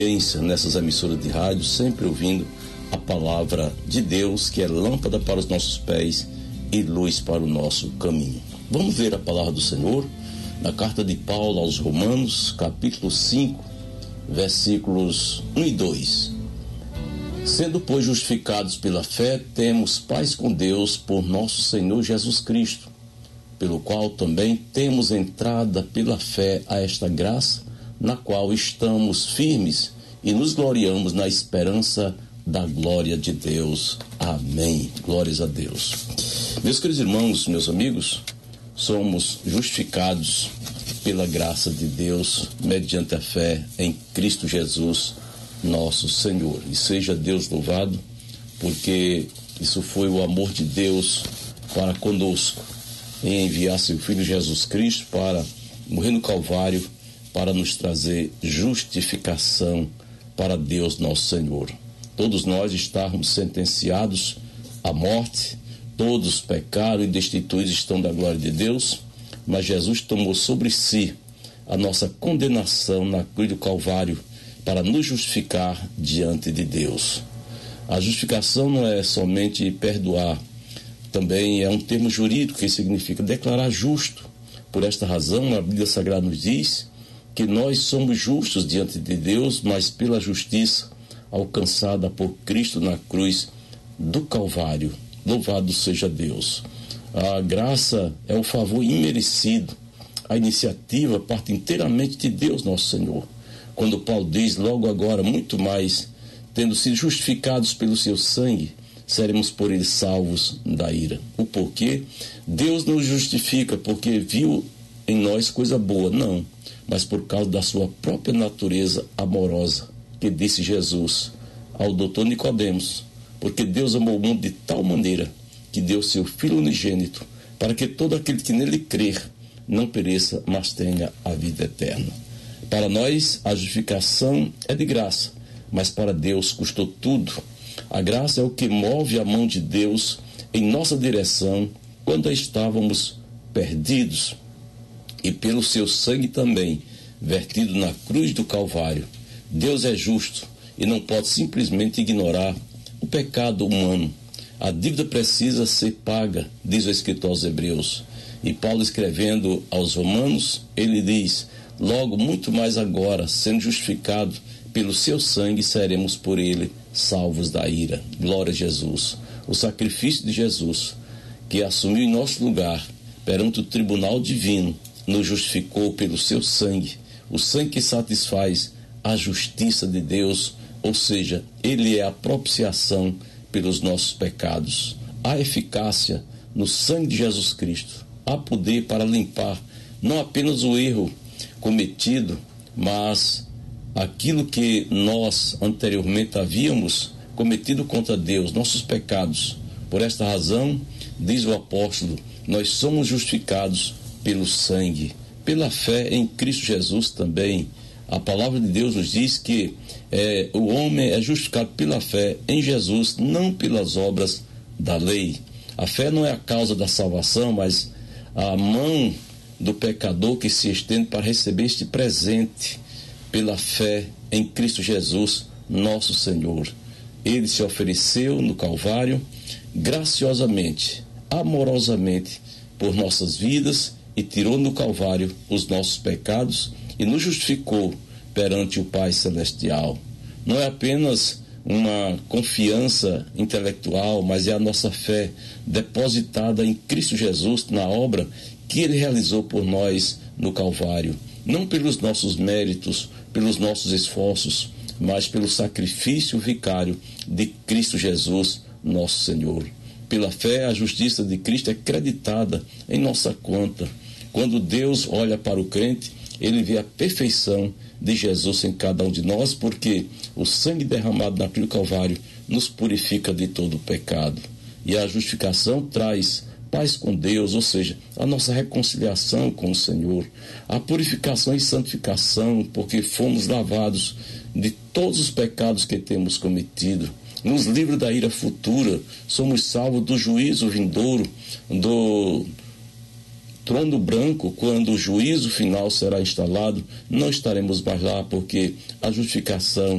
Nessas emissoras de rádio, sempre ouvindo a palavra de Deus, que é lâmpada para os nossos pés e luz para o nosso caminho. Vamos ver a palavra do Senhor na carta de Paulo aos Romanos, capítulo 5, versículos 1 e 2. Sendo, pois, justificados pela fé, temos paz com Deus por nosso Senhor Jesus Cristo, pelo qual também temos entrada pela fé a esta graça, na qual estamos firmes e nos gloriamos na esperança da glória de Deus. Amém. Glórias a Deus. Meus queridos irmãos, meus amigos, somos justificados pela graça de Deus mediante a fé em Cristo Jesus, nosso Senhor. E seja Deus louvado, porque isso foi o amor de Deus para conosco, em enviar seu Filho Jesus Cristo para morrer no Calvário, para nos trazer justificação para Deus nosso Senhor. Todos nós estávamos sentenciados à morte, todos pecaram e destituídos estão da glória de Deus, mas Jesus tomou sobre si a nossa condenação na cruz do Calvário para nos justificar diante de Deus. A justificação não é somente perdoar, também é um termo jurídico que significa declarar justo. Por esta razão, a Bíblia Sagrada nos diz que nós somos justos diante de Deus, mas pela justiça alcançada por Cristo na cruz do Calvário. Louvado seja Deus. A graça é o favor imerecido. A iniciativa parte inteiramente de Deus, nosso Senhor. Quando Paulo diz, logo agora, muito mais, tendo sido justificados pelo seu sangue, seremos por ele salvos da ira. O porquê? Deus nos justifica porque viu em nós coisa boa, não, mas por causa da sua própria natureza amorosa, que disse Jesus ao doutor Nicodemos, porque Deus amou o mundo de tal maneira que deu seu Filho unigênito, para que todo aquele que nele crer não pereça, mas tenha a vida eterna. Para nós, a justificação é de graça, mas para Deus custou tudo. A graça é o que move a mão de Deus em nossa direção quando estávamos perdidos. E pelo seu sangue também, vertido na cruz do Calvário, Deus é justo e não pode simplesmente ignorar o pecado humano. A dívida precisa ser paga, diz o escritor aos Hebreus. E Paulo, escrevendo aos Romanos, ele diz, logo, muito mais agora, sendo justificado pelo seu sangue, seremos por ele salvos da ira. Glória a Jesus. O sacrifício de Jesus, que assumiu em nosso lugar perante o tribunal divino, nos justificou pelo seu sangue, o sangue que satisfaz a justiça de Deus, ou seja, ele é a propiciação pelos nossos pecados. Há eficácia no sangue de Jesus Cristo, há poder para limpar não apenas o erro cometido, mas aquilo que nós anteriormente havíamos cometido contra Deus, nossos pecados. Por esta razão, diz o apóstolo, nós somos justificados pelo sangue, pela fé em Cristo Jesus também. A palavra de Deus nos diz que o homem é justificado pela fé em Jesus, não pelas obras da lei. A fé não é a causa da salvação, mas a mão do pecador que se estende para receber este presente pela fé em Cristo Jesus, nosso Senhor. Ele se ofereceu no Calvário graciosamente, amorosamente por nossas vidas e tirou no Calvário os nossos pecados e nos justificou perante o Pai Celestial. Não é apenas uma confiança intelectual, mas é a nossa fé depositada em Cristo Jesus na obra que ele realizou por nós no Calvário. Não pelos nossos méritos, pelos nossos esforços, mas pelo sacrifício vicário de Cristo Jesus, nosso Senhor. Pela fé, a justiça de Cristo é creditada em nossa conta. Quando Deus olha para o crente, ele vê a perfeição de Jesus em cada um de nós, porque o sangue derramado na cruz do Calvário nos purifica de todo o pecado. E a justificação traz paz com Deus, ou seja, a nossa reconciliação com o Senhor, a purificação e santificação, porque fomos lavados de todos os pecados que temos cometido, nos livra da ira futura, somos salvos do juízo vindouro, trono branco, quando o juízo final será instalado, não estaremos mais lá, porque a justificação